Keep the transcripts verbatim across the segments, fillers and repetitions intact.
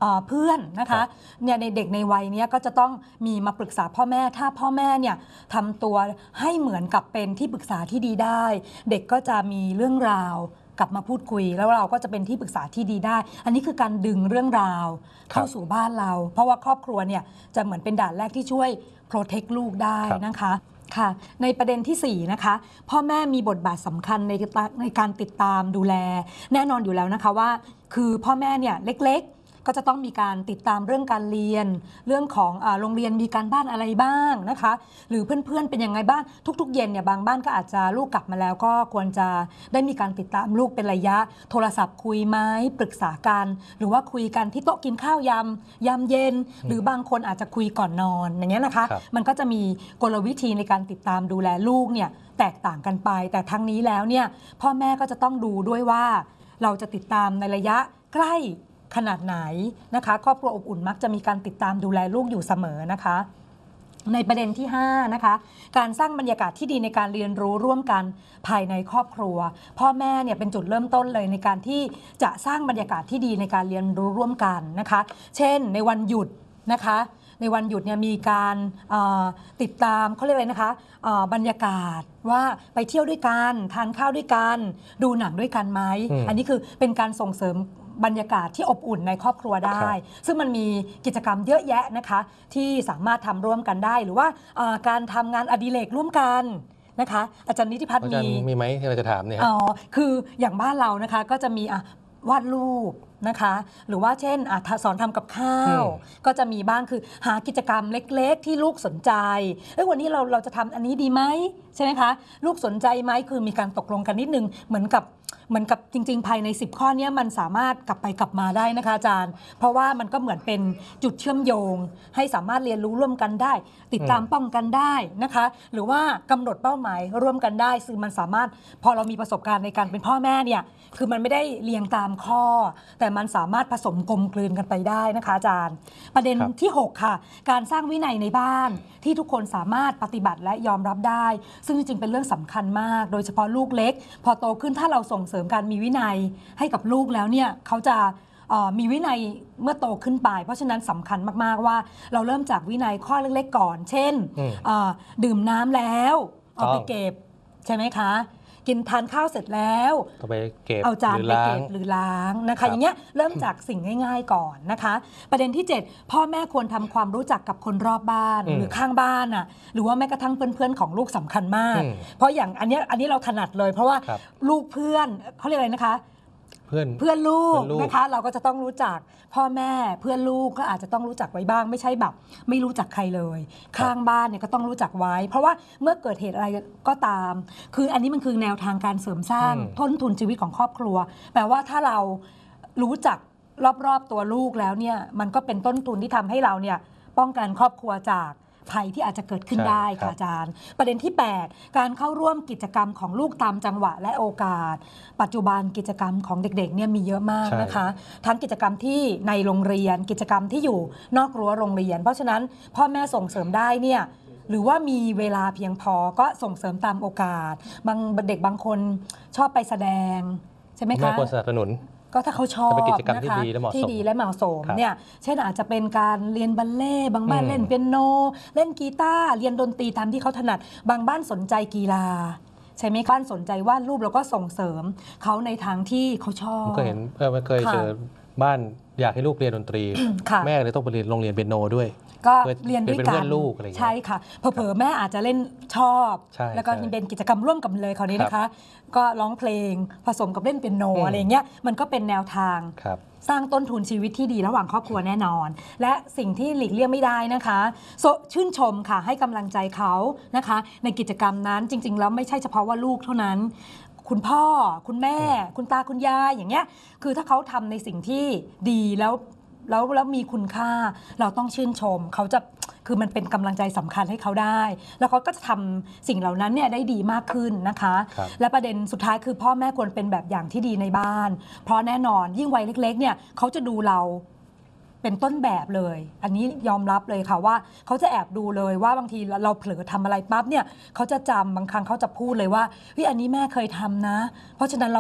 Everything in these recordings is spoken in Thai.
เพื่อนนะคะเนี่ยในเด็กในวัยนี้ก็จะต้องมีมาปรึกษาพ่อแม่ถ้าพ่อแม่เนี่ยทำตัวให้เหมือนกับเป็นที่ปรึกษาที่ดีได้เด็กก็จะมีเรื่องราวกลับมาพูดคุยแล้วเราก็จะเป็นที่ปรึกษาที่ดีได้อันนี้คือการดึงเรื่องราวเข้าสู่บ้านเราเพราะว่าครอบครัวเนี่ยจะเหมือนเป็นด่านแรกที่ช่วยโปรเทคลูกได้นะคะค่ะในประเด็นที่สี่นะคะพ่อแม่มีบทบาทสำคัญในในการติดตามดูแลแน่นอนอยู่แล้วนะคะว่าคือพ่อแม่เนี่ยเล็กๆก็จะต้องมีการติดตามเรื่องการเรียนเรื่องของอ่าโรงเรียนมีการบ้านอะไรบ้างนะคะหรือเพื่อนๆเป็นยังไงบ้างทุกๆเย็นเนี่ยบางบ้านก็อาจจะลูกกลับมาแล้วก็ควรจะได้มีการติดตามลูกเป็นระยะโทรศัพท์คุยไหมปรึกษากันหรือว่าคุยกันที่โต๊ะกินข้าวยามยามเย็นหรือบางคนอาจจะคุยก่อนนอนอย่างเงี้ยนะคะมันก็จะมีกลวิธีในการติดตามดูแลลูกเนี่ยแตกต่างกันไปแต่ทั้งนี้แล้วเนี่ยพ่อแม่ก็จะต้องดูด้วยว่าเราจะติดตามในระยะใกล้ขนาดไหนนะคะครอบครัวอบอุ่นมักจะมีการติดตามดูแลลูกอยู่เสมอนะคะในประเด็นที่ห้านะคะการสร้างบรรยากาศที่ดีในการเรียนรู้ร่วมกันภายในครอบครัวพ่อแม่เนี่ยเป็นจุดเริ่มต้นเลยในการที่จะสร้างบรรยากาศที่ดีในการเรียนรู้ร่วมกันนะคะเช่นในวันหยุดนะคะในวันหยุดเนี่ยมีการติดตามเขาเรียกอะไรนะคะบรรยากาศว่าไปเที่ยวด้วยกันทานข้าวด้วยกันดูหนังด้วยกันไหม อ, อันนี้คือเป็นการส่งเสริมบรรยากาศที่อบอุ่นในครอบครัวได้ซึ่งมันมีกิจกรรมเยอะแยะนะคะที่สามารถทำร่วมกันได้หรือว่าการทำงานอดิเรกร่วมกันนะคะอาจารย์นิติพัฒน์มีมีไหมที่เราจะถามเนี่ยอ๋อคืออย่างบ้านเรานะคะก็จะมีวาดรูปนะคะหรือว่าเช่นสอนทำกับข้าวก็จะมีบ้างคือหากิจกรรมเล็กๆที่ลูกสนใจเอ้ยวันนี้เราเราจะทำอันนี้ดีไหมใช่ไหมคะลูกสนใจไหมคือมีการตกลงกันนิดนึงเหมือนกับเหมือนกับจริงๆภายในสิบข้อนี้มันสามารถกลับไปกลับมาได้นะคะอาจารย์เพราะว่ามันก็เหมือนเป็นจุดเชื่อมโยงให้สามารถเรียนรู้ร่วมกันได้ติดตามป้องกันได้นะคะหรือว่ากำหนดเป้าหมายร่วมกันได้ซึ่งมันสามารถพอเรามีประสบการณ์ในการเป็นพ่อแม่เนี่ยคือมันไม่ได้เรียงตามข้อแต่มันสามารถผสมกลมกลืนกันไปได้นะคะอาจารย์ประเด็นที่หกค่ะการสร้างวินัยในบ้านที่ทุกคนสามารถปฏิบัติและยอมรับได้ซึ่งจริงๆเป็นเรื่องสำคัญมากโดยเฉพาะลูกเล็กพอโตขึ้นถ้าเราส่งเสริมการมีวินัยให้กับลูกแล้วเนี่ยเขาจะมีวินัยเมื่อโตขึ้นไปเพราะฉะนั้นสำคัญมากๆว่าเราเริ่มจากวินัยข้อเล็กๆก่อนเช่นดื่มน้ำแล้วเอาไปเก็บใช่ไหมคะกินทานข้าวเสร็จแล้วเอาไปเก็บเอาจานไปเก็บหรือล้างนะคะอย่างเงี้ยเริ่มจากสิ่งง่ายๆก่อนนะคะประเด็นที่เจ็ดพ่อแม่ควรทำความรู้จักกับคนรอบบ้านหรือข้างบ้านอ่ะหรือว่าแม้กระทั่งเพื่อนๆของลูกสำคัญมากเพราะอย่างอันนี้อันนี้เราถนัดเลยเพราะว่าลูกเพื่อนเขาเรียกอะไรนะคะเพื่อนเพื่อนลูกนะคะเราก็จะต้องรู้จักพ่อแม่เพื่อนลูกก็อาจจะต้องรู้จักไว้บ้างไม่ใช่แบบไม่รู้จักใครเลยข้างบ้านเนี่ยก็ต้องรู้จักไว้เพราะว่าเมื่อเกิดเหตุอะไรก็ตามคืออันนี้มันคือแนวทางการเสริมสร้างต้นทุนชีวิตของครอบครัวแปลว่าถ้าเรารู้จักรอบๆตัวลูกแล้วเนี่ยมันก็เป็นต้นทุนที่ทำให้เราเนี่ยป้องกันครอบครัวจากภัยที่อาจจะเกิดขึ้นได้ค่ะอาจารย์ประเด็นที่แปดการเข้าร่วมกิจกรรมของลูกตามจังหวะและโอกาสปัจจุบันกิจกรรมของเด็กๆเนี่ยมีเยอะมากนะคะทั้งกิจกรรมที่ในโรงเรียนกิจกรรมที่อยู่นอกรั้วโรงเรียนเพราะฉะนั้นพ่อแม่ส่งเสริมได้เนี่ยหรือว่ามีเวลาเพียงพอก็ส่งเสริมตามโอกาสบางเด็กบางคนชอบไปแสดงใช่ไหมคะไม่ควรสนับสนุนก็ถ้าเขาชอบนะคะที่ดีและเหมาะสมเนี่ยเช่นอาจจะเป็นการเรียนบัลเล่บางบ้านเล่นเปียโนเล่นกีตาร์เรียนดนตรีตามที่เขาถนัดบางบ้านสนใจกีฬาใช่ไหมบ้านสนใจวาดรูปแล้วก็ส่งเสริมเขาในทางที่เขาชอบก็เห็นเพื่อนเคยเจอบ้านอยากให้ลูกเรียนดนตรีแม่เลยต้องไปเรียนโรงเรียนเปียโนด้วยก็เรียนด้วยกันลูกอะไรอย่างเงี้ยใช่ค่ะเผลอๆแม่อาจจะเล่นชอบแล้วก็เป็นกิจกรรมร่วมกันเลยคราวนี้นะคะก็ร้องเพลงผสมกับเล่นเปียโนอะไรเงี้ยมันก็เป็นแนวทางสร้างต้นทุนชีวิตที่ดีระหว่างครอบครัวแน่นอนและสิ่งที่หลีกเลี่ยงไม่ได้นะคะชื่นชมค่ะให้กำลังใจเขานะคะในกิจกรรมนั้นจริงๆแล้วไม่ใช่เฉพาะว่าลูกเท่านั้นคุณพ่อคุณแม่คุณตาคุณยายอย่างเงี้ยคือถ้าเขาทำในสิ่งที่ดีแล้วแล้วแล้วมีคุณค่าเราต้องชื่นชมเขาจะคือมันเป็นกำลังใจสำคัญให้เขาได้แล้วเขาก็จะทำสิ่งเหล่านั้นเนี่ยได้ดีมากขึ้นนะคะและประเด็นสุดท้ายคือพ่อแม่ควรเป็นแบบอย่างที่ดีในบ้านเพราะแน่นอนยิ่งวัยเล็กๆเนี่ยเขาจะดูเราเป็นต้นแบบเลยอันนี้ยอมรับเลยค่ะว่าเขาจะแอบดูเลยว่าบางทีเราเผลอทำอะไรปั๊บเนี่ยเขาจะจำบางครั้งเขาจะพูดเลยว่าเฮ้ยอันนี้แม่เคยทำนะเพราะฉะนั้นเรา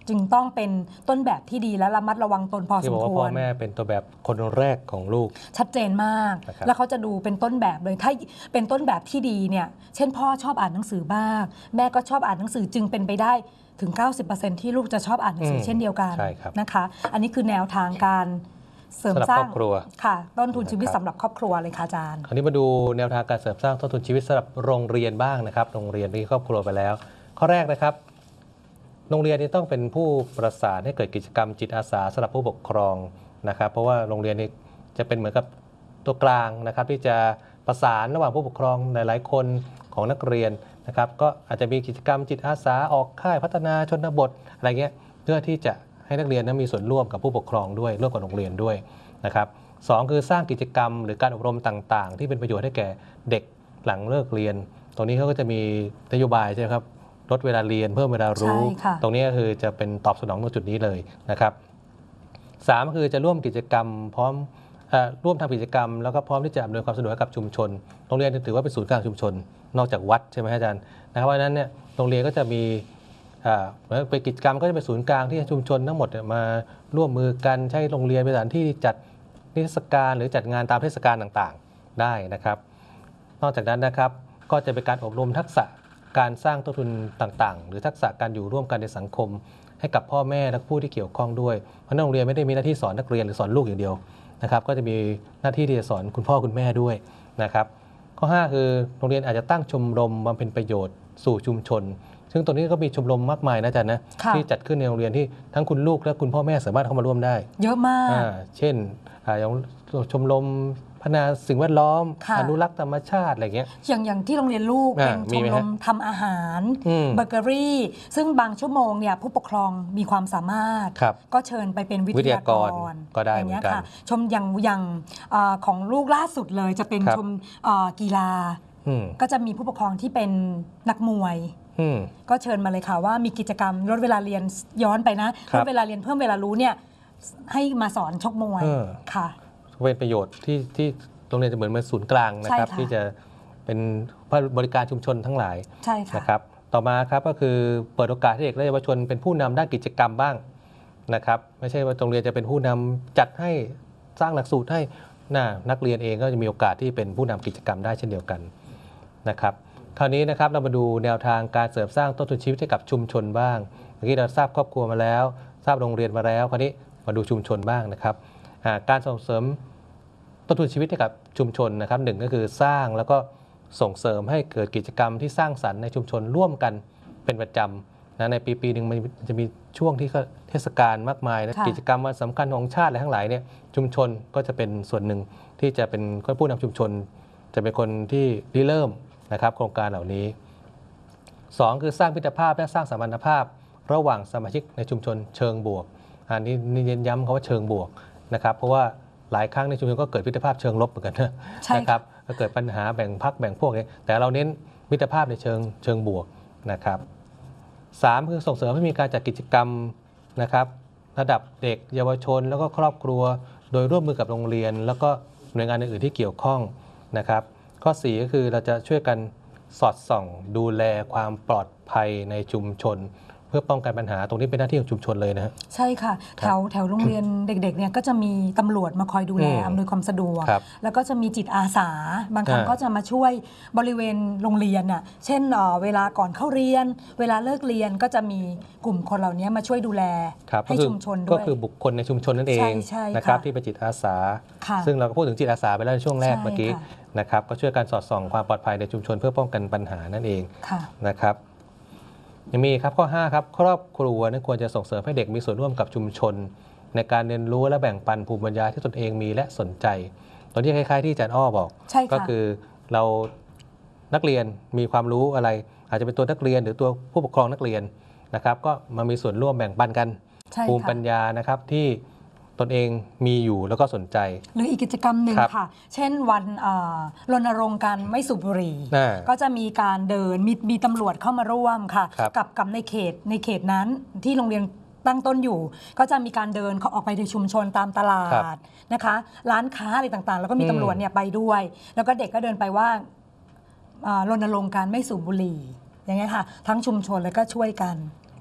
จึงต้องเป็นต้นแบบที่ดีและระมัดระวังตนพอสมควรที่บอกว่าพ่อแม่เป็นตัวแบบคนแรกของลูกชัดเจนมากแล้วเขาจะดูเป็นต้นแบบเลยถ้าเป็นต้นแบบที่ดีเนี่ยเช่นพ่อชอบอ่านหนังสือบ้างแม่ก็ชอบอ่านหนังสือจึงเป็นไปได้ถึง เก้าสิบเปอร์เซ็นต์ ที่ลูกจะชอบอ่านหนังสือเช่นเดียวกันนะคะอันนี้คือแนวทางการเสริมสร้างค่ะต้นทุนชีวิตสำหรับครอบครัวเลยค่ะอาจารย์คราวนี้มาดูแนวทางการเสริมสร้างต้นทุนชีวิตสำหรับโรงเรียนบ้างนะครับโรงเรียนมีครอบครัวไปแล้วข้อแรกนะครับโรงเรียนนี้ต้องเป็นผู้ประสานให้เกิดกิจกรรมจิตอาสาสำหรับผู้ปกครองนะครับเพราะว่าโรงเรียนนี้จะเป็นเหมือนกับตัวกลางนะครับที่จะประสานระหว่างผู้ปกครองหลายๆคนของนักเรียนนะครับก็อาจจะมีกิจกรรมจิตอาสาออกค่ายพัฒนาชนบทอะไรเงี้ยเพื่อที่จะให้นักเรียนนั้นมีส่วนร่วมกับผู้ปกครองด้วยร่วมกับโรงเรียนด้วยนะครับสองคือสร้างกิจกรรมหรือการอบรมต่างๆที่เป็นประโยชน์ให้แก่เด็กหลังเลิกเรียนตรงนี้เขาก็จะมีนโยบายใช่ไหมครับลดเวลาเรียนเพิ่มเวลารู้ตรงนี้ก็คือจะเป็นตอบสนองตรงจุดนี้เลยนะครับสามคือจะร่วมกิจกรรมพร้อมร่วมทำกิจกรรมแล้วก็พร้อมที่จะอำนวยความสะดวกกับชุมชนโรงเรียนถือว่าเป็นศูนย์กลางชุมชนนอกจากวัดใช่ไหมอาจารย์นะครับเพราะฉะนั้นเนี่ยโรงเรียนก็จะมีเป็นกิจกรรมก็จะเป็นศูนย์กลางที่ชุมชนทั้งหมดมาร่วมมือกันใช้โรงเรียนเป็นสถานที่จัดนิทรรศการหรือจัดงานตามเทศกาลต่างๆได้นะครับนอกจากนั้นนะครับก็จะเป็นการอบรมทักษะการสร้างต้นทุนต่างๆหรือทักษะการอยู่ร่วมกันในสังคมให้กับพ่อแม่และผู้ที่เกี่ยวข้องด้วยเพราะโรงเรียนไม่ได้มีหน้าที่สอนนักเรียนหรือสอนลูกอย่างเดียวนะครับก็จะมีหน้าที่ที่จะสอนคุณพ่อคุณแม่ด้วยนะครับข้อห้าคือโรงเรียนอาจจะตั้งชมรมบำเพ็ญประโยชน์สู่ชุมชนซึ่งตรงนี้ก็มีชมรมมากมายนะอาจารย์นะที่จัดขึ้นในโรงเรียนที่ทั้งคุณลูกและคุณพ่อแม่สามารถเข้ามาร่วมได้เยอะมากเช่นอย่างชมรมพัฒนาสิ่งแวดล้อมอนุรักษ์ธรรมชาติอะไรเงี้ยอย่างอย่างที่โรงเรียนลูกเป็นชมรมทำอาหารเบเกอรี่ซึ่งบางชั่วโมงเนี่ยผู้ปกครองมีความสามารถก็เชิญไปเป็นวิทยากรก็ได้เหมือนกันชมอย่างอย่างของลูกล่าสุดเลยจะเป็นชมกีฬาก็จะมีผู้ปกครองที่เป็นนักมวยก็เชิญมาเลยค่ะว่ามีกิจกรรมลดเวลาเรียนย้อนไปนะลดเวลาเรียนเพิ่มเวลารู้เนี่ยให้มาสอนชกมวยค่ะเป็นประโยชน์ที่ที่โรงเรียนจะเหมือนเป็นศูนย์กลางนะครับที่จะเป็นบริการชุมชนทั้งหลายนะครับต่อมาครับก็คือเปิดโอกาสให้เด็กและเยาวชนเป็นผู้นำด้านกิจกรรมบ้างนะครับไม่ใช่ว่าโรงเรียนจะเป็นผู้นำจัดให้สร้างหลักสูตรให้นักเรียนเองก็จะมีโอกาสที่เป็นผู้นำกิจกรรมได้เช่นเดียวกันนะครับคราวนี้นะครับเรามาดูแนวทางการเสริมสร้างต้นทุนชีวิตให้กับชุมชนบ้างเมื่อกี้เราทราบครอบครัวมาแล้วทราบโรงเรียนมาแล้วคราวนี้มาดูชุมชนบ้างนะครับการส่งเสริมต้นทุนชีวิตให้กับชุมชนนะครับหนึ่งก็คือสร้างแล้วก็ส่งเสริมให้เกิดกิจกรรมที่สร้างสรรค์ในชุมชนร่วมกันเป็นประจำนะในปีปีหนึ่งมันจะมีช่วงที่เทศกาลมากมายนะกิจกรรมวันสำคัญของชาติอะไรทั้งหลายเนี่ยชุมชนก็จะเป็นส่วนหนึ่งที่จะเป็นผู้นำชุมชนจะเป็นคนที่ริเริ่มนะครับโครงการเหล่านี้สองคือสร้างมิตรภาพและสร้างสัมพันธภาพระหว่างสมาชิกในชุมชนเชิงบวกอันนี้เน้นย้ำคำว่าเชิงบวกนะครับเพราะว่าหลายครั้งในชุมชนก็เกิดมิตรภาพเชิงลบเหมือนกันนะครับก็เกิดปัญหาแบ่งพรรคแบ่งพวกนี้แต่เราเน้นมิตรภาพในเชิงเชิงบวกนะครับสามคือส่งเสริมให้มีการจัดกิจกรรมนะครับระดับเด็กเยาวชนแล้วก็ครอบครัวโดยร่วมมือกับโรงเรียนแล้วก็หน่วยงานอื่นๆที่เกี่ยวข้องนะครับข้อสี่ก็คือเราจะช่วยกันสอดส่องดูแลความปลอดภัยในชุมชนเพื่อป้องกันปัญหาตรงนี้เป็นหน้าที่ของชุมชนเลยนะใช่ค่ะแถวแถวโรงเรียนเด็กๆเนี่ยก็จะมีตำรวจมาคอยดูแลอำนวยความสะดวกแล้วก็จะมีจิตอาสาบางครั้งก็จะมาช่วยบริเวณโรงเรียนน่ะเช่นเวลาก่อนเข้าเรียนเวลาเลิกเรียนก็จะมีกลุ่มคนเหล่านี้มาช่วยดูแลให้ชุมชนด้วยก็คือบุคคลในชุมชนนั่นเองนะครับที่เป็นจิตอาสาซึ่งเราก็พูดถึงจิตอาสาไปแล้วในช่วงแรกเมื่อกี้นะครับก็ช่วยกันสอดส่องความปลอดภัยในชุมชนเพื่อป้องกันปัญหานั่นเองนะครับยังมีครับข้อห้าครับครอบครัวนั้นควรจะส่งเสริมให้เด็กมีส่วนร่วมกับชุมชนในการเรียนรู้และแบ่งปันภูมิปัญญาที่ตนเองมีและสนใจตอนที่คล้ายๆที่อาจารย์อ้อบอกก็คือเรานักเรียนมีความรู้อะไรอาจจะเป็นตัวนักเรียนหรือตัวผู้ปกครองนักเรียนนะครับก็มามีส่วนร่วมแบ่งปันกันภูมิปัญญานะครับที่ตนเองมีอยู่แล้วก็สนใจหรืออีกกิจกรรมหนึ่งค่ะเช่นวันรณรงค์การไม่สูบบุหรี่ก็จะมีการเดินมีมีตำรวจเข้ามาร่วมค่ะกับกับในเขตในเขตนั้นที่โรงเรียนตั้งต้นอยู่ก็จะมีการเดินเขาออกไปในชุมชนตามตลาดนะคะร้านค้าอะไรต่างๆแล้วก็มีตำรวจเนี่ยไปด้วยแล้วก็เด็กก็เดินไปว่ารณรงค์การไม่สูบบุหรี่อย่างเงี้ยค่ะทั้งชุมชนแล้วก็ช่วยกัน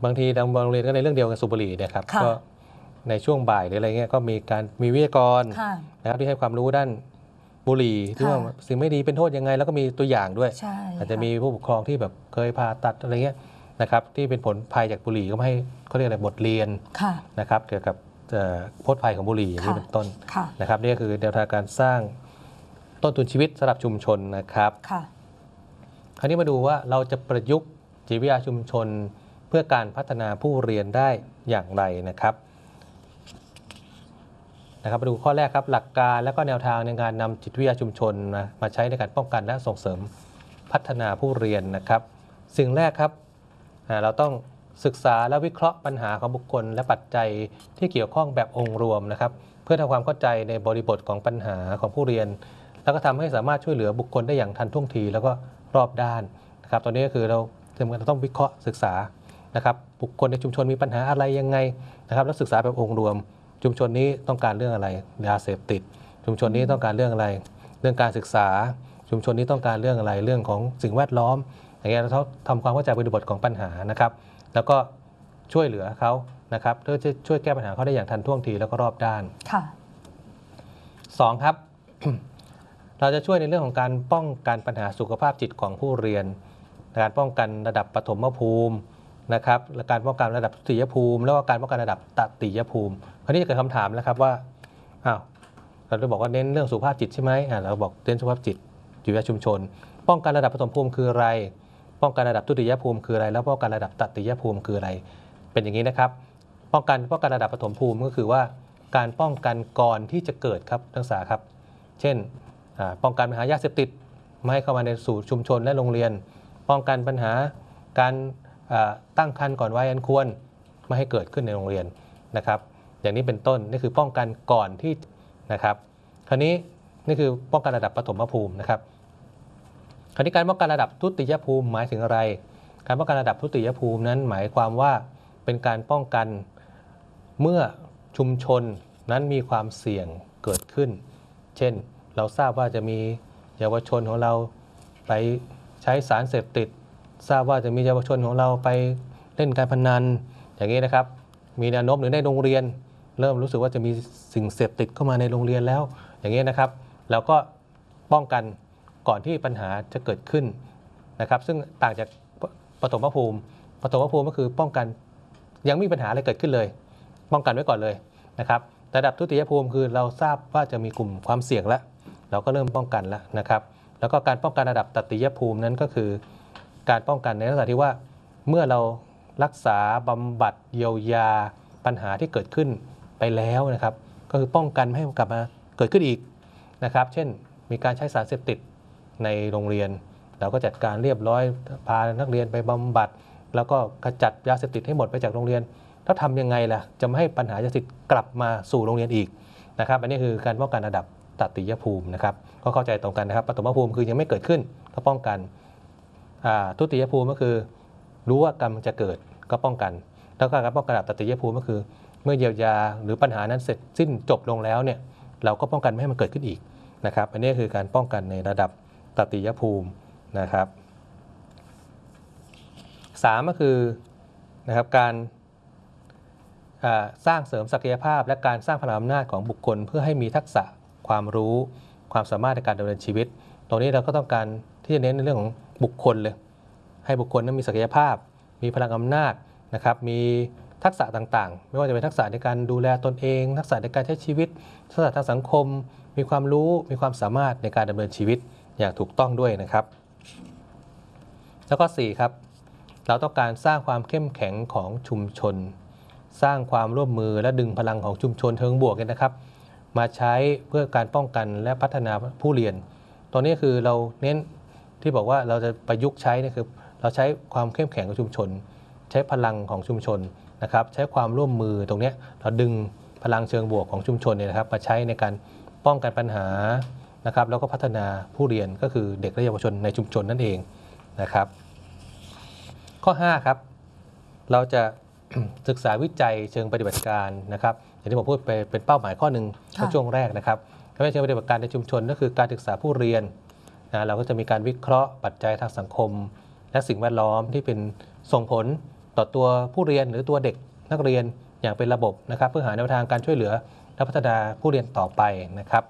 บางทีทางโรงเรียนก็ในเรื่องเดียวกันสูบบุหรี่นะครับก็ในช่วงบ่ายหรืออะไรเงี้ยก็มีการมีวิทยากรนะครับที่ให้ความรู้ด้านบุหรี่ที่ว่าสิ่งไม่ดีเป็นโทษยังไงแล้วก็มีตัวอย่างด้วยอาจจะมีผู้ปกครองที่แบบเคยผ่าตัดอะไรเงี้ยนะครับที่เป็นผลภัยจากบุหรี่ก็ให้เขาเรียกอะไรบทเรียนนะครับเกี่ยวกับโทษภัยของบุหรี่อย่างนี้เป็นต้นนะครับนี่คือแนวทางการสร้างต้นทุนชีวิตสำหรับชุมชนนะครับคราวนี้มาดูว่าเราจะประยุกต์จิตวิทยาชุมชนเพื่อการพัฒนาผู้เรียนได้อย่างไรนะครับนะครับมาดูข้อแรกครับหลักการและก็แนวทางในการนำจิตวิทยาชุมชนนะมาใช้ในการป้องกันและส่งเสริมพัฒนาผู้เรียนนะครับสิ่งแรกครับเราต้องศึกษาและวิเคราะห์ปัญหาของบุคคลและปัจจัยที่เกี่ยวข้องแบบองค์รวมนะครับเพื่อทำความเข้าใจในบริบทของปัญหาของผู้เรียนแล้วก็ทำให้สามารถช่วยเหลือบุคคลได้อย่างทันท่วงทีแล้วก็รอบด้านนะครับตอนนี้ก็คือเราเราต้องวิเคราะห์ศึกษานะครับบุคคลในชุมชนมีปัญหาอะไรยังไงนะครับแล้วศึกษาแบบองค์รวมชุมชนนี้ต้องการเรื่องอะไรยาเสพติดชุมชนนี้ต้องการเรื่องอะไรเรื่องการศึกษาชุมชนนี้ต้องการเรื่องอะไรเรื่องของสิ่งแวดล้อมอย่างเงี้ยเราทำความเข้าใจบริบทของปัญหานะครับแล้วก็ช่วยเหลือเขานะครับเพื่อจะช่วยแก้ปัญหาเขาได้อย่างทันท่วงทีแล้วก็รอบด้านค่ะสองครับ เราจะช่วยในเรื่องของการป้องกันปัญหาสุขภาพจิตของผู้เรียนการป้องกันระดับปฐมภูมินะครับและการป้องกันระดับทุติยภูมิแล้วก็การป้องกันระดับตติยภูมิคราวนี้จะเกิดคำถามแล้วครับว่าอ้าวเราจะบอกว่าเน้นเรื่องสุขภาพจิตใช่ไหมอ่าเราบอกเน้นสุขภาพจิตจิตวิทยาชุมชนป้องกันระดับปฐมภูมิคืออะไรป้องกันระดับทุติยภูมิคืออะไรแล้วป้องกันระดับตติยภูมิคืออะไรเป็นอย่างนี้นะครับป้องกันป้องกันระดับปฐมภูมิก็คือว่าการป้องกันก่อนที่จะเกิดครับนักศึกษาครับเช่นป้องกันปัญหายาเสพติดไม่ให้เข้ามาในสู่ชุมชนและโรงเรียนป้องกันปัญหาการตั้งครรภ์ก่อนวัยอันควรไม่ให้เกิดขึ้นในโรงเรียนนะครับอย่างนี้เป็นต้นนี่คือป้องกันก่อนที่นะครับคราวนี้นี่คือป้องกันระดับปฐมภูมินะครับคราวนี้การป้องกันระดับทุติยภูมิหมายถึงอะไรการป้องกันระดับทุติยภูมินั้นหมายความว่าเป็นการป้องกันเมื่อชุมชนนั้นมีความเสี่ยงเกิดขึ้นเช่นเราทราบว่าจะมีเยาวชนของเราไปใช้สารเสพติดทราบว่าจะมีเยาวชนของเราไปเล่นการพนันอย่างนี้นะครับมีแนวโน้มหรือในโรงเรียนเริ่มรู้สึกว่าจะมีสิ่งเสพติดเข้ามาในโรงเรียนแล้วอย่างนี้นะครับแล้วก็ป้องกันก่อนที่ปัญหาจะเกิดขึ้นนะครับซึ่งต่างจากปฐมภูมิปฐมภูมิก็คือป้องกันยังไม่มีปัญหาอะไรเกิดขึ้นเลยป้องกันไว้ก่อนเลยนะครับระดับทุติยภูมิคือเราทราบว่าจะมีกลุ่มความเสี่ยงแล้วเราก็เริ่มป้องกันแล้วนะครับแล้วก็การป้องกันระดับตติยภูมินั้นก็คือการป้องกันในลักษณะที่ว่าเมื่อเรารักษาบำบัดเยียวยาปัญหาที่เกิดขึ้นไปแล้วนะครับก็คือป้องกันไม่ให้กลับมาเกิดขึ้นอีกนะครับเช่นมีการใช้สารเสพติดในโรงเรียนเราก็จัดการเรียบร้อยพานักเรียนไปบำบัดแล้วก็ขจัดยาเสพติดให้หมดไปจากโรงเรียนแล้วทำยังไงล่ะจะไม่ให้ปัญหายาเสพติดกลับมาสู่โรงเรียนอีกนะครับอันนี้คือการป้องกันระดับตติยภูมินะครับก็เข้าใจตรงกันนะครับปฐมภูมิคือยังไม่เกิดขึ้นก็ป้องกันทุติยภูมิก็คือรู้ว่ากำลังจะเกิดก็ป้องกันแล้วก็การป้องกันระดับตติยภูมิก็คือเมื่อเยียวยาหรือปัญหานั้นเสร็จสิ้นจบลงแล้วเนี่ยเราก็ป้องกันไม่ให้มันเกิดขึ้นอีกนะครับอันนี้คือการป้องกันในระดับตติยภูมินะครับสามก็คือนะครับการสร้างเสริมศักยภาพและการสร้างพลังอำนาจของบุคคลเพื่อให้มีทักษะความรู้ความสามารถในการดำเนินชีวิตตรงนี้เราก็ต้องการที่จะเน้นในเรื่องของบุคคลเลยให้บุคคลนั้นมีศักยภาพมีพลังอำนาจนะครับมีทักษะต่างๆไม่ว่าจะเป็นทักษะในการดูแลตนเองทักษะในการใช้ชีวิตทักษะทางสังคมมีความรู้มีความสามารถในการดำเนินชีวิตอย่างถูกต้องด้วยนะครับแล้วก็สี่ครับเราต้องการสร้างความเข้มแข็งของชุมชนสร้างความร่วมมือและดึงพลังของชุมชนเชิงบวกกันนะครับมาใช้เพื่อการป้องกันและพัฒนาผู้เรียนตอนนี้คือเราเน้นที่บอกว่าเราจะประยุกต์ใช้นี่คือเราใช้ความเข้มแข็งของชุมชนใช้พลังของชุมชนนะครับใช้ความร่วมมือตรงนี้เราดึงพลังเชิงบวกของชุมชนเนี่ยนะครับมาใช้ในการป้องกันปัญหานะครับแล้วก็พัฒนาผู้เรียนก็คือเด็กและเยาวชนในชุมชนนั่นเองนะครับข้อห้าครับเราจะศึกษาวิจัยเชิงปฏิบัติการนะครับอย่างที่ผมพูดไปเป็นเป้าหมายข้อหนึ่งในช่วงแรกนะครับการเชิงปฏิบัติการในชุมชนก็คือการศึกษาผู้เรียนนะเราก็จะมีการวิเคราะห์ปัจจัยทางสังคมและสิ่งแวดล้อมที่เป็นส่งผลต่อตัวผู้เรียนหรือตัวเด็กนักเรียนอย่างเป็นระบบนะครับเพื่อหาแนวทางการช่วยเหลือและพัฒนาผู้เรียนต่อไปนะครับ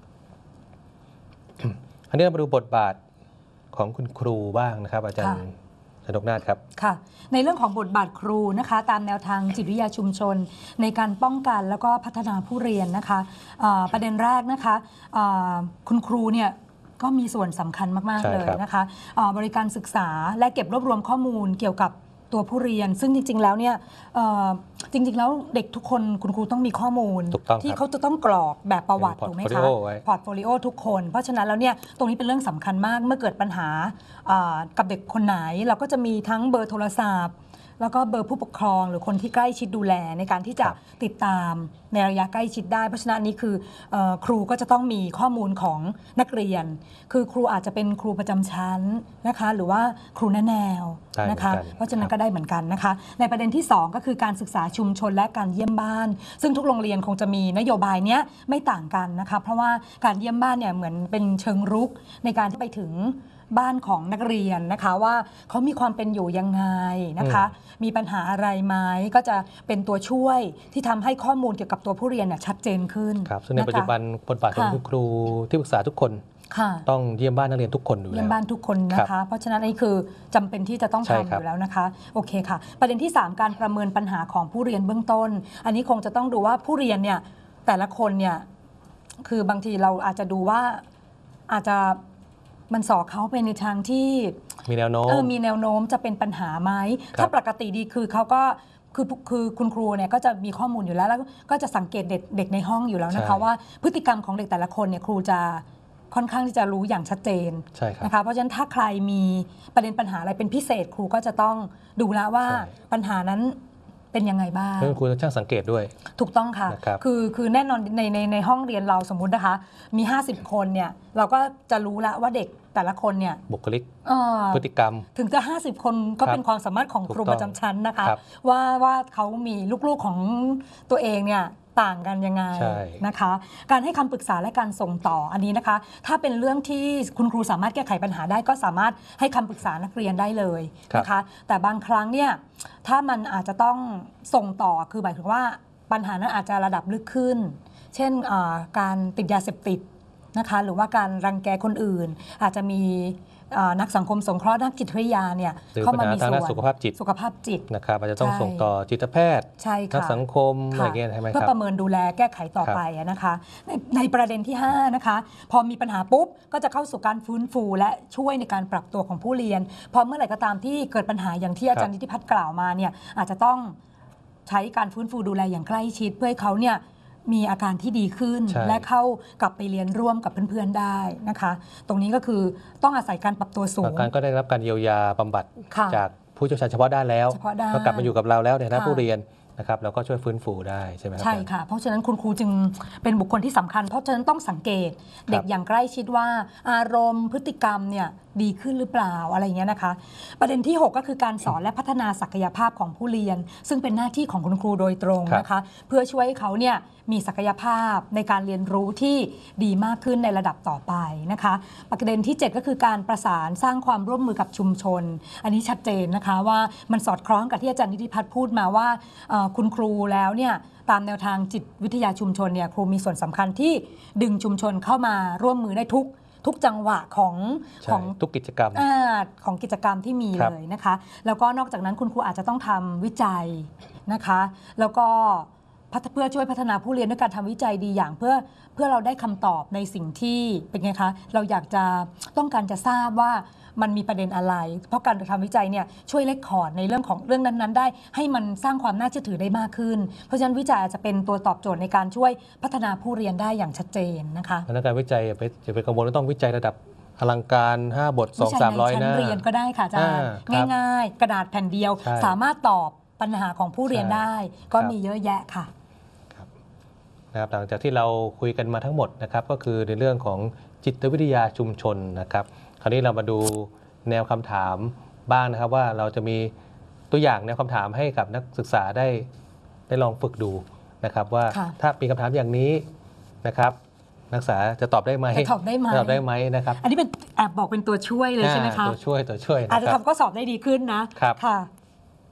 อันนี้เรามาดูบทบาทของคุณครูบ้างนะครับอาจารย์ชนกนาถครับค่ะในเรื่องของบทบาทครูนะคะตามแนวทางจิตวิทยาชุมชนในการป้องกันแล้วก็พัฒนาผู้เรียนนะคะประเด็นแรกนะคะคุณครูเนี่ยก็มีส่วนสำคัญมากๆเลยนะคะบริการศึกษาและเก็บรวบรวมข้อมูลเกี่ยวกับตัวผู้เรียนซึ่งจริงๆแล้วเนี่ยจริงๆแล้วเด็กทุกคนคุณครูต้องมีข้อมูลที่เขาจะต้องกรอกแบบประวัติถูกไหมคะพอร์ตโฟลิโอทุกคนเพราะฉะนั้นแล้วเนี่ยตรงนี้เป็นเรื่องสำคัญมากเมื่อเกิดปัญหากับเด็กคนไหนเราก็จะมีทั้งเบอร์โทรศัพท์แล้วก็เบอร์ผู้ปกครองหรือคนที่ใกล้ชิดดูแลในการที่จะติดตามในระยะใกล้ชิดได้เพราะฉะนั้นนี้คือครูก็จะต้องมีข้อมูลของนักเรียนคือครูอาจจะเป็นครูประจำชั้นนะคะหรือว่าครูแนะแนวนะคะเพราะฉะนั้นก็ได้เหมือนกันนะคะในประเด็นที่สองก็คือการศึกษาชุมชนและการเยี่ยมบ้านซึ่งทุกโรงเรียนคงจะมีนโยบายเนี้ยไม่ต่างกันนะคะเพราะว่าการเยี่ยมบ้านเนี่ยเหมือนเป็นเชิงรุกในการที่ไปถึงบ้านของนักเรียนนะคะว่าเขามีความเป็นอยู่ยังไงนะคะมีปัญหาอะไรไหมก็จะเป็นตัวช่วยที่ทำให้ข้อมูลเกี่ยวกับตัวผู้เรียนเนี่ยชัดเจนขึ้นครับซึ่งในปัจจุบันบทบาทของครูที่ปรึกษาทุกคนต้องเยี่ยมบ้านนักเรียนทุกคนอยู่แล้วเยี่ยมบ้านทุกคนนะคะเพราะฉะนั้นนี่คือจำเป็นที่จะต้องทำอยู่แล้วนะคะโอเคค่ะประเด็นที่สามการประเมินปัญหาของผู้เรียนเบื้องต้นอันนี้คงจะต้องดูว่าผู้เรียนเนี่ยแต่ละคนเนี่ยคือบางทีเราอาจจะดูว่าอาจจะมันสอเขาไปในทางที่มีแนวโน้มเออมีแนวโน้มจะเป็นปัญหาไหมถ้าปกติดีคือเขาก็คือคือคุณครูเนี่ยก็จะมีข้อมูลอยู่แล้วแล้วก็จะสังเกตเด็กเด็กในห้องอยู่แล้วนะคะว่าพฤติกรรมของเด็กแต่ละคนเนี่ยครูจะค่อนข้างที่จะรู้อย่างชัดเจนนะคะเพราะฉะนั้นถ้าใครมีประเด็นปัญหาอะไรเป็นพิเศษครูก็จะต้องดูแลว่าปัญหานั้นเป็นยังไงบ้างครูต้องช่างสังเกตด้วยถูกต้องค่ะคือคือแน่นอนในในในห้องเรียนเราสมมุตินะคะมีห้าสิบคนเนี่ยเราก็จะรู้แล้วว่าเด็กแต่ละคนเนี่ยบุคลิกพฤติกรรมถึงจะห้าสิบคนก็เป็นความสามารถของครูประจำชั้นนะคะว่าว่าเขามีลูกๆของตัวเองเนี่ยต่างกันยังไงนะคะการให้คำปรึกษาและการส่งต่ออันนี้นะคะถ้าเป็นเรื่องที่คุณครูสามารถแก้ไขปัญหาได้ก็สามารถให้คำปรึกษานักเรียนได้เลยนะคะแต่บางครั้งเนี่ยถ้ามันอาจจะต้องส่งต่อคือหมายถึงว่าปัญหานั้นอาจจะระดับลึกขึ้นเช่นการติดยาเสพติดนะคะหรือว่าการรังแกคนอื่นอาจจะมีนักสังคมสงเคราะห์นักจิตวิทยาเนี่ยเข้ามามีส่วนสุขภาพจิตสุขภาพจิตนะครับอาจจะต้องส่งต่อจิตแพทย์นักสังคมอะไรเงี้ยใช่ไหมครับเพื่อประเมินดูแลแก้ไขต่อไปนะคะในในประเด็นที่ห้านะคะพอมีปัญหาปุ๊บก็จะเข้าสู่การฟื้นฟูและช่วยในการปรับตัวของผู้เรียนพอเมื่อไหร่ก็ตามที่เกิดปัญหาอย่างที่อาจารย์นิติพัฒน์กล่าวมาเนี่ยอาจจะต้องใช้การฟื้นฟูดูแลอย่างใกล้ชิดเพื่อให้เขาเนี่ยมีอาการที่ดีขึ้นและเข้ากลับไปเรียนร่วมกับเพื่อนๆได้นะคะตรงนี้ก็คือต้องอาศัยการปรับตัวสูงการก็ได้รับการเยียวยาบำบัดจากผู้เชี่ยวชาญเฉพาะด้านแล้วก็กลับมาอยู่กับเราแล้วในฐานะผู้เรียนนะครับแล้วก็ช่วยฟื้นฟูได้ใช่ไหมครับใช่ค่ะเพราะฉะนั้นคุณครูจึงเป็นบุคคลที่สำคัญเพราะฉะนั้นต้องสังเกตเด็กอย่างใกล้ชิดว่าอารมณ์พฤติกรรมเนี่ยดีขึ้นหรือเปล่าอะไรเงี้ยนะคะประเด็นที่หกก็คือการสอนและพัฒนาศักยภาพของผู้เรียนซึ่งเป็นหน้าที่ของคุณครูโดยตรงนะคะเพื่อช่วยให้เขาเนี่ยมีศักยภาพในการเรียนรู้ที่ดีมากขึ้นในระดับต่อไปนะคะประเด็นที่เจ็ดก็คือการประสานสร้างความร่วมมือกับชุมชนอันนี้ชัดเจนนะคะว่ามันสอดคล้องกับที่อาจารย์นิติพัฒน์พูดมาว่าคุณครูแล้วเนี่ยตามแนวทางจิตวิทยาชุมชนเนี่ยครูมีส่วนสำคัญที่ดึงชุมชนเข้ามาร่วมมือได้ทุกทุกจังหวะของของทุกกิจกรรมอ, ของกิจกรรมที่มีเลยนะคะแล้วก็นอกจากนั้นคุณครูอาจจะต้องทำวิจัยนะคะแล้วก็เพื่อช่วยพัฒนาผู้เรียนด้วยการทำวิจัยดีอย่างเพื่อเพื่อเราได้คำตอบในสิ่งที่เป็นไงคะเราอยากจะต้องการจะทราบว่ามันมีประเด็นอะไรเพราะการทำวิจัยเนี่ยช่วยเลคคอร์ดในเรื่องของเรื่องนั้นๆได้ให้มันสร้างความน่าเชื่อถือได้มากขึ้นเพราะฉะนั้นวิจัยอาจจะเป็นตัวตอบโจทย์ในการช่วยพัฒนาผู้เรียนได้อย่างชัดเจนนะคะแล้วการวิจัยอย่าไปอย่าไปกังวลว่าต้องวิจัยระดับอลังการห้าบท สองถึงสามร้อย หน้าเรียนก็ได้ค่ะอาจารย์ง่ายๆกระดาษแผ่นเดียวสามารถตอบปัญหาของผู้เรียนได้ก็มีเยอะแยะค่ะนะครับหลังจากที่เราคุยกันมาทั้งหมดนะครับก็คือในเรื่องของจิตวิทยาชุมชนนะครับคราวนี้เรามาดูแนวคำถามบ้างนะครับว่าเราจะมีตัวอย่างแนวคำถามให้กับนักศึกษาได้ได้ลองฝึกดูนะครับว่าถ้ามีคำถามอย่างนี้นะครับนักศึกษาจะตอบได้ไหมจะตอบได้ไหมตอบได้ไหมนะครับอันนี้เป็นแอบบอกเป็นตัวช่วยเลยใช่ไหมคะตัวช่วยตัวช่วยอาจจะทำข้อสอบได้ดีขึ้นนะครับค่ะ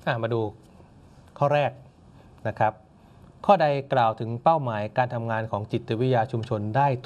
อ่ะมาดูข้อแรกนะครับ ข้อใดกล่าวถึงเป้าหมายการทำงานของจิตวิทยาชุมชนได้